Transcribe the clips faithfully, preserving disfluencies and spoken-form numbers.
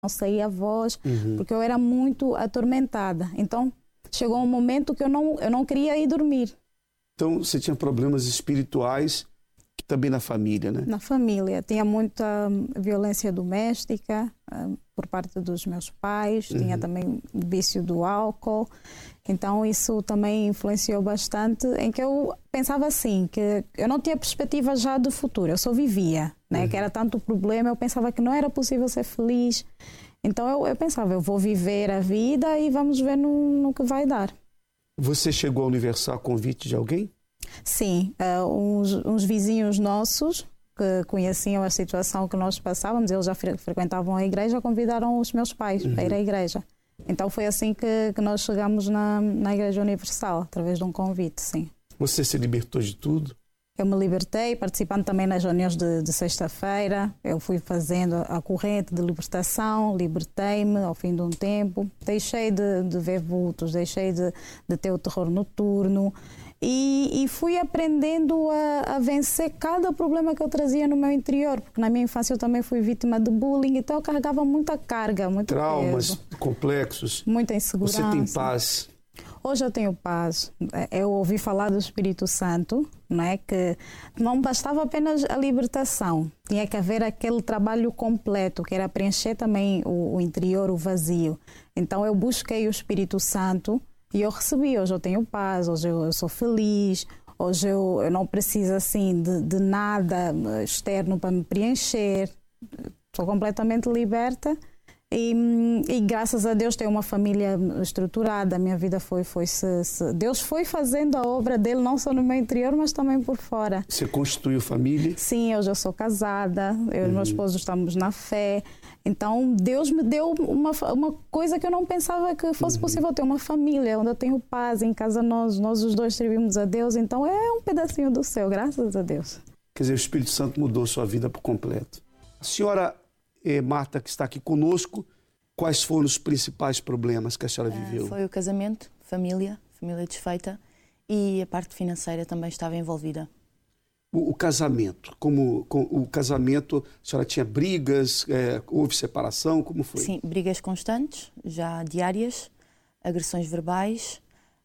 não saía a voz, uhum. porque eu era muito atormentada. Então, chegou um momento que eu não, eu não queria ir dormir. Então, você tinha problemas espirituais também na família, né? Na família. Tinha muita violência doméstica uh, por parte dos meus pais, uhum. tinha também o vício do álcool. Então, isso também influenciou bastante, em que eu pensava assim, que eu não tinha perspectiva já do futuro, eu só vivia, né? Uhum. Que era tanto problema, eu pensava que não era possível ser feliz. Então, eu, eu pensava, eu vou viver a vida e vamos ver no, no que vai dar. Você chegou a Universal a convite de alguém? Sim, uh, uns, uns vizinhos nossos que conheciam a situação que nós passávamos, eles já fre frequentavam a igreja, convidaram os meus pais uhum. para ir à igreja. Então foi assim que, que nós chegamos na, na Igreja Universal, através de um convite, sim. Você se libertou de tudo? Eu me libertei, participando também nas reuniões de, de sexta-feira. Eu fui fazendo a corrente de libertação, libertei-me ao fim de um tempo. Deixei de, de ver vultos, deixei de, de ter o terror noturno. E, e fui aprendendo a, a vencer cada problema que eu trazia no meu interior, porque na minha infância eu também fui vítima de bullying, então eu carregava muita carga, muito traumas peso, complexos. Muita insegurança. Você tem paz? Hoje eu tenho paz. Eu ouvi falar do Espírito Santo, não é? Que não bastava apenas a libertação, tinha que haver aquele trabalho completo, que era preencher também o, o interior, o vazio. Então eu busquei o Espírito Santo e eu recebi. Hoje eu tenho paz, hoje eu, eu sou feliz, hoje eu, eu não preciso assim de, de nada externo para me preencher. Sou completamente liberta e, e graças a Deus tenho uma família estruturada. A minha vida foi, foi se, se, Deus foi fazendo a obra dele, não só no meu interior, mas também por fora. Você constituiu família? Sim, hoje eu sou casada, eu uhum. e meu esposo estamos na fé. Então, Deus me deu uma, uma coisa que eu não pensava que fosse uhum. possível ter, uma família, onde eu tenho paz, em casa nós, nós os dois servimos a Deus, então é um pedacinho do céu, graças a Deus. Quer dizer, o Espírito Santo mudou sua vida por completo. A senhora, eh, Marta, que está aqui conosco, quais foram os principais problemas que a senhora viveu? Uh, foi o casamento, família, família desfeita, e a parte financeira também estava envolvida. O, o casamento, como com, o casamento, a senhora tinha brigas, é, houve separação, como foi? Sim, brigas constantes, já diárias, agressões verbais.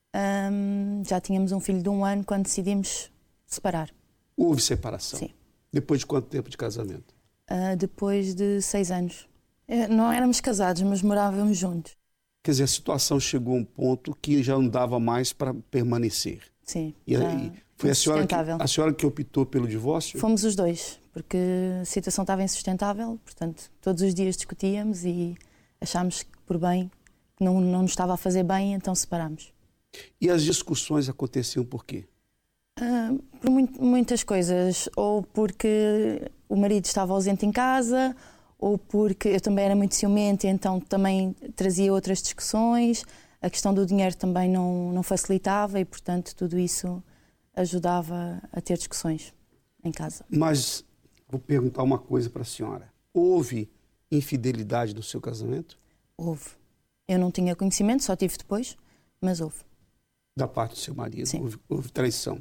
Hum, já tínhamos um filho de um ano quando decidimos separar. Houve separação? Sim. Depois de quanto tempo de casamento? Uh, depois de seis anos. Não éramos casados, mas morávamos juntos. Quer dizer, a situação chegou a um ponto que já não dava mais para permanecer. Sim. E, e foi a senhora, que, a senhora que optou pelo divórcio? Fomos os dois, porque a situação estava insustentável, portanto, todos os dias discutíamos e achámos que, por bem, que não, não nos estava a fazer bem, então separámos. E as discussões aconteciam por quê? Uh, por muito, muitas coisas, ou porque o marido estava ausente em casa, ou porque eu também era muito ciumenta, então também trazia outras discussões. A questão do dinheiro também não, não facilitava e, portanto, tudo isso ajudava a ter discussões em casa. Mas vou perguntar uma coisa para a senhora. Houve infidelidade no seu casamento? Houve. Eu não tinha conhecimento, só tive depois, mas houve. Da parte do seu marido? Sim. Houve, houve traição.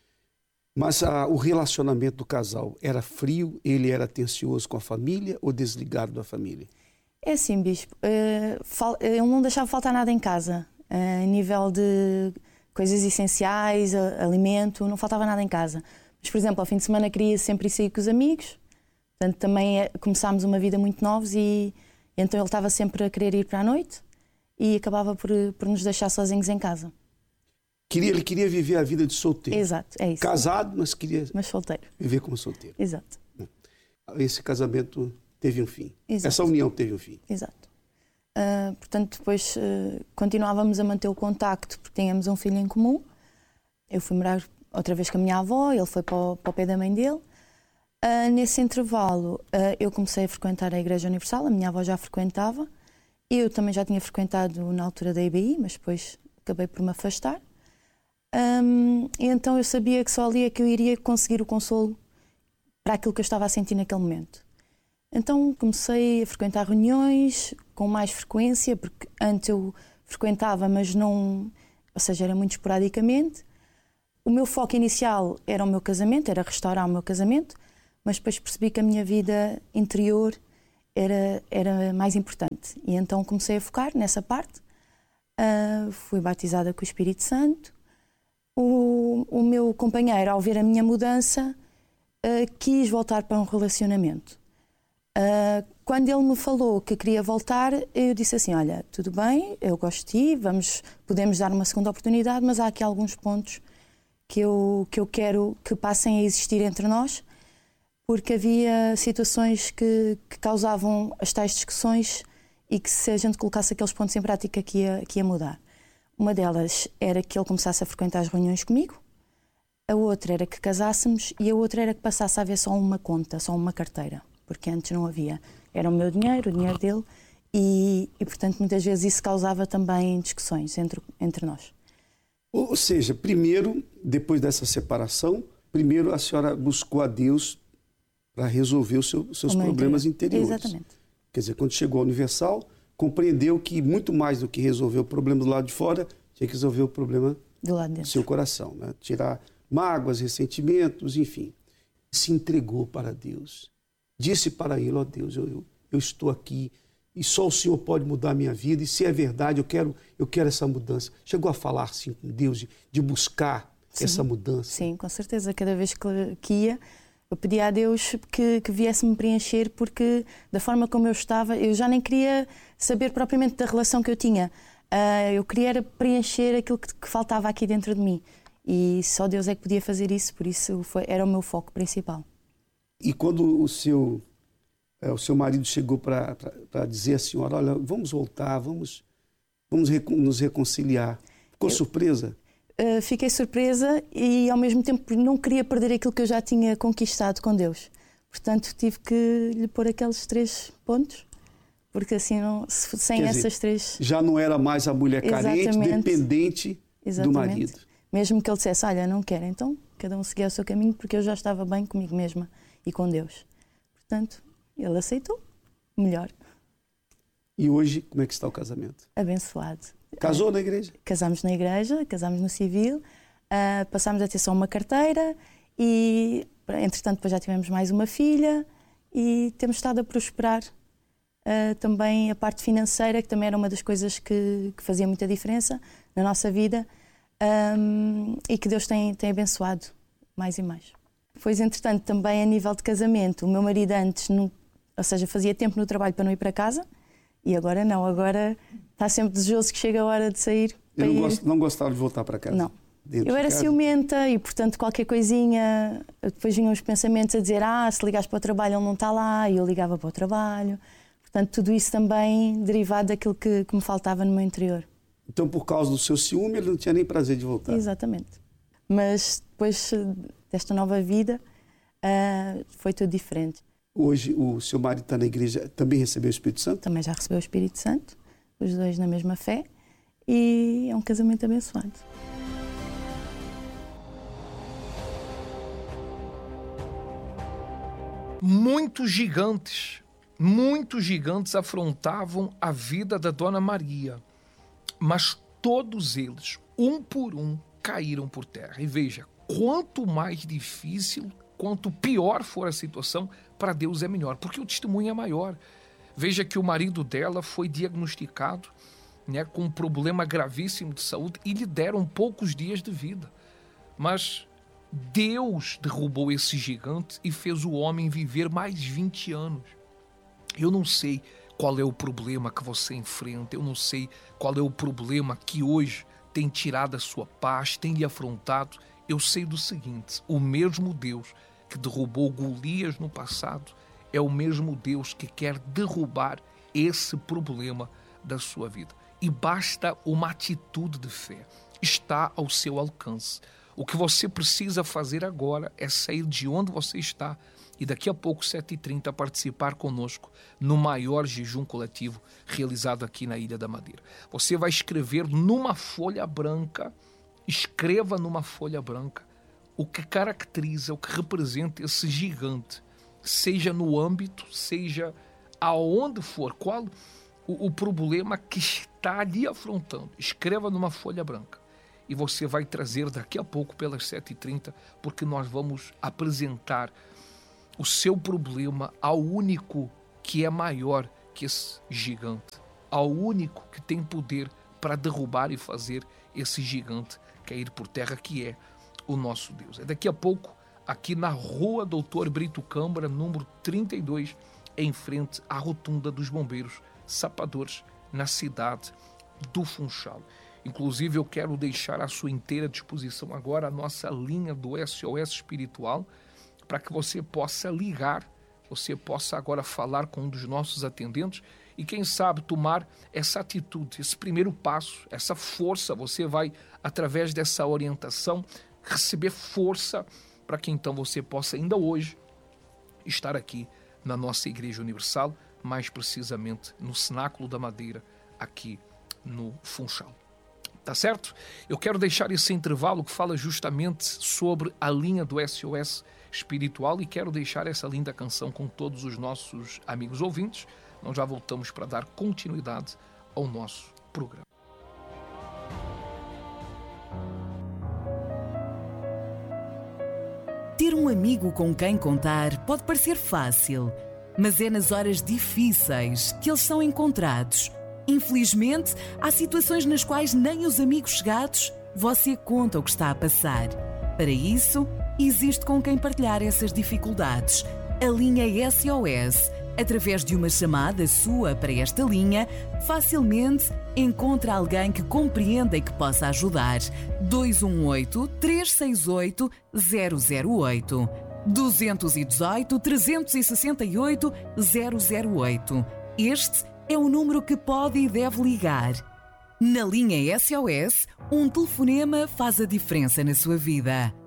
Mas ah, o relacionamento do casal era frio? Ele era atencioso com a família ou desligado da família? É assim, Bispo. Uh, fal... Ele não deixava faltar nada em casa. Uh, a nível de coisas essenciais, uh, alimento, não faltava nada em casa. Mas, por exemplo, ao fim de semana queria sempre ir sair com os amigos. Portanto, também uh, começámos uma vida muito novos e, e então ele estava sempre a querer ir para a noite e acabava por, por nos deixar sozinhos em casa. Queria, ele queria viver a vida de solteiro. Exato, é isso. Casado, mas queria mas solteiro. Viver como solteiro. Exato. Esse casamento teve um fim. Exato. Essa união teve um fim. Exato. Uh, portanto, depois uh, continuávamos a manter o contacto porque tínhamos um filho em comum. Eu fui morar outra vez com a minha avó, ele foi para o, para o pé da mãe dele. Uh, nesse intervalo, uh, eu comecei a frequentar a Igreja Universal, a minha avó já frequentava. Eu também já tinha frequentado na altura da I B I, mas depois acabei por me afastar. Um, e então eu sabia que só ali é que eu iria conseguir o consolo para aquilo que eu estava a sentir naquele momento. Então comecei a frequentar reuniões com mais frequência, porque antes eu frequentava, mas não, ou seja, era muito esporadicamente. O meu foco inicial era o meu casamento, era restaurar o meu casamento, mas depois percebi que a minha vida interior era, era mais importante. E então comecei a focar nessa parte. Uh, fui batizada com o Espírito Santo. O, o meu companheiro, ao ver a minha mudança, uh, quis voltar para um relacionamento. Uh, quando ele me falou que queria voltar, eu disse assim, olha, tudo bem, eu gosto de ti, vamos, podemos dar uma segunda oportunidade, mas há aqui alguns pontos que eu, que eu quero que passem a existir entre nós, porque havia situações que, que causavam as tais discussões e que se a gente colocasse aqueles pontos em prática que ia, que ia mudar. Uma delas era que ele começasse a frequentar as reuniões comigo, a outra era que casássemos e a outra era que passasse a haver só uma conta, só uma carteira, porque antes não havia. Era o meu dinheiro, o dinheiro dele e, e portanto, muitas vezes isso causava também discussões entre, entre nós. Ou seja, primeiro, depois dessa separação, primeiro a senhora buscou a Deus para resolver os seu, seus problemas interiores. Exatamente. Quer dizer, quando chegou ao Universal, compreendeu que muito mais do que resolver o problema do lado de fora, tinha que resolver o problema do lado do dentro. seu coração, né? Tirar mágoas, ressentimentos, enfim. Se entregou para Deus. Disse para ele, ó Deus, eu, eu, eu estou aqui e só o Senhor pode mudar a minha vida e se é verdade, eu quero, eu quero essa mudança. Chegou a falar assim com Deus, de, de buscar sim, essa mudança? Sim, com certeza. Cada vez que, que ia, eu pedia a Deus que, que viesse me preencher, porque da forma como eu estava, eu já nem queria saber propriamente da relação que eu tinha. Uh, eu queria era preencher aquilo que, que faltava aqui dentro de mim. E só Deus é que podia fazer isso, por isso foi, era o meu foco principal. E quando o seu, é, o seu marido chegou para dizer à senhora, olha, vamos voltar, vamos, vamos recon, nos reconciliar, ficou eu, surpresa? Uh, fiquei surpresa e ao mesmo tempo não queria perder aquilo que eu já tinha conquistado com Deus. Portanto, tive que lhe pôr aqueles três pontos, porque assim, não, sem Quer essas dizer, três... Já não era mais a mulher carente, Exatamente. dependente Exatamente. do marido. Mesmo que ele dissesse, olha, não quero, então cada um seguia o seu caminho, porque eu já estava bem comigo mesma e com Deus. Portanto, ele aceitou, melhor. E hoje, como é que está o casamento? Abençoado. Casou na igreja? Casámos na igreja, casámos no civil, uh, passámos a ter só uma carteira e, entretanto, depois já tivemos mais uma filha e temos estado a prosperar. Uh, também a parte financeira, que também era uma das coisas que, que fazia muita diferença na nossa vida, um, e que Deus tem, tem abençoado mais e mais. Pois, entretanto, também a nível de casamento, o meu marido antes, não, ou seja, fazia tempo no trabalho para não ir para casa e agora não, agora está sempre desejoso que chegue a hora de sair. Eu não, ir... gosto, não gostava de voltar para casa? Não. Eu era ciumenta e, portanto, qualquer coisinha, depois vinham os pensamentos a dizer, ah, se ligares para o trabalho ele não está lá, e eu ligava para o trabalho. Portanto, tudo isso também derivado daquilo que, que me faltava no meu interior. Então, por causa do seu ciúme, ele não tinha nem prazer de voltar? Exatamente. Mas depois desta nova vida, uh, foi tudo diferente. Hoje, o seu marido está na igreja, também recebeu o Espírito Santo? Também já recebeu o Espírito Santo, os dois na mesma fé, e é um casamento abençoado. Muitos gigantes, muitos gigantes afrontavam a vida da Dona Maria, mas todos eles, um por um, caíram por terra. E veja, quanto mais difícil, quanto pior for a situação, para Deus é melhor, porque o testemunho é maior. Veja que o marido dela foi diagnosticado, né, com um problema gravíssimo de saúde e lhe deram poucos dias de vida. Mas Deus derrubou esse gigante e fez o homem viver mais vinte anos. Eu não sei qual é o problema que você enfrenta, eu não sei qual é o problema que hoje tem tirado a sua paz, tem lhe afrontado. Eu sei do seguinte, o mesmo Deus que derrubou Golias no passado é o mesmo Deus que quer derrubar esse problema da sua vida. E basta uma atitude de fé, está ao seu alcance. O que você precisa fazer agora é sair de onde você está e daqui a pouco, sete e trinta, participar conosco no maior jejum coletivo realizado aqui na Ilha da Madeira. Você vai escrever numa folha branca, escreva numa folha branca o que caracteriza, o que representa esse gigante, seja no âmbito, seja aonde for, qual o, o problema que está ali afrontando. Escreva numa folha branca. E você vai trazer daqui a pouco pelas sete e trinta, porque nós vamos apresentar o seu problema ao único que é maior que esse gigante, ao único que tem poder para derrubar e fazer esse gigante cair por terra, que é o nosso Deus. É daqui a pouco, aqui na rua Doutor Brito Câmara, número trinta e dois, em frente à rotunda dos bombeiros sapadores, na cidade do Funchal. Inclusive, eu quero deixar à sua inteira disposição agora a nossa linha do S O S espiritual, para que você possa ligar, você possa agora falar com um dos nossos atendentes e, quem sabe, tomar essa atitude, esse primeiro passo, essa força. Você vai, através dessa orientação, receber força para que então você possa ainda hoje estar aqui na nossa Igreja Universal, mais precisamente no Cenáculo da Madeira, aqui no Funchal. Tá certo? Eu quero deixar esse intervalo que fala justamente sobre a linha do S O S espiritual e quero deixar essa linda canção com todos os nossos amigos ouvintes. Nós já voltamos para dar continuidade ao nosso programa. Ter um amigo com quem contar pode parecer fácil, mas é nas horas difíceis que eles são encontrados. Infelizmente, há situações nas quais nem os amigos chegados você conta o que está a passar. Para isso, existe com quem partilhar essas dificuldades. A linha S O S, através de uma chamada sua para esta linha, facilmente encontra alguém que compreenda e que possa ajudar. dois um oito, três seis oito, zero zero oito. dois um oito, três seis oito, zero zero oito. Este é o número que pode e deve ligar. Na linha S O S, um telefonema faz a diferença na sua vida.